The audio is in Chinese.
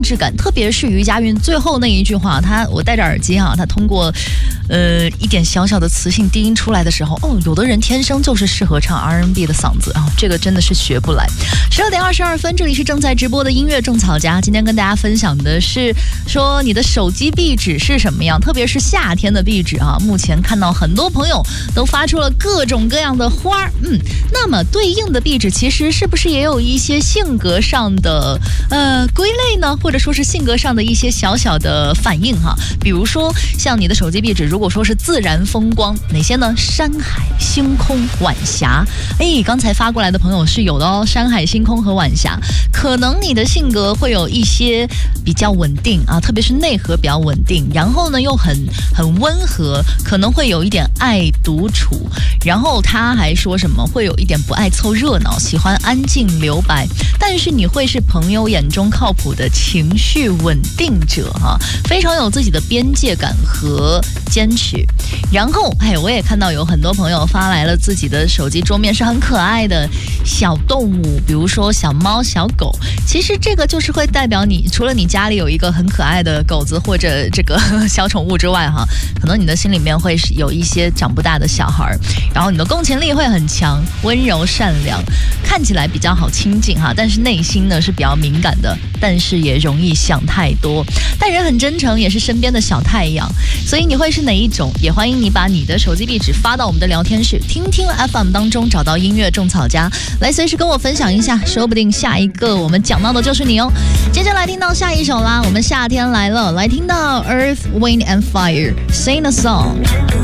质感，特别是于佳韵最后那一句话，我戴着耳机他通过一点小小的磁性低音出来的时候，有的人天生就是适合唱 R&B 的嗓子这个真的是学不来。12点22分，这里是正在直播的音乐种草家，今天跟大家分享的是说你的手机壁纸是什么样，特别是夏天的壁纸目前看到很多朋友都发出了各种各样的花那么对应的壁纸其实是不是也有一些性格上的归类呢？或者说是性格上的一些小小的反应比如说像你的手机壁纸如果说是自然风光，哪些呢？山海、星空、晚霞。刚才发过来的朋友是有的山海、星空和晚霞。可能你的性格会有一些比较稳定特别是内核比较稳定，然后呢又很温和，可能会有一点爱独处，然后他还说什么会有一点不爱凑热闹，喜欢安静留白，但是你会是朋友眼中靠谱的情绪稳定者非常有自己的边界感和坚持。然后我也看到有很多朋友发来了自己的手机桌面是很可爱的小动物，比如说小猫小狗，其实这个就是会代表你除了你家里有一个很可爱的狗子或者这个小宠物之外可能你的心里面会有一些长不大的小孩，然后你的共情力会很强，温柔善良，看起来比较好亲近但是内心呢是比较敏感的，但是也容易想太多，但人很真诚，也是身边的小太阳。所以你会是哪一种？也欢迎你把你的手机壁纸发到我们的聊天室，听听 FM 当中找到音乐种草家，来随时跟我分享一下，说不定下一个我们讲到的就是你哦。接着来听到下一首啦，我们夏天来了，来听到 Earth, Wind and Fire Sing a Song。